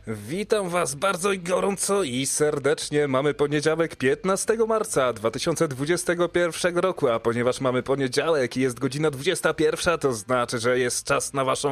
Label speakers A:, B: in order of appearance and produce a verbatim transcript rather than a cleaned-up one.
A: Witam was bardzo gorąco i serdecznie. Mamy poniedziałek piętnastego marca dwa tysiące dwudziestego pierwszego roku, a ponieważ mamy poniedziałek i jest godzina dwudziesta pierwsza, to znaczy, że jest czas na waszą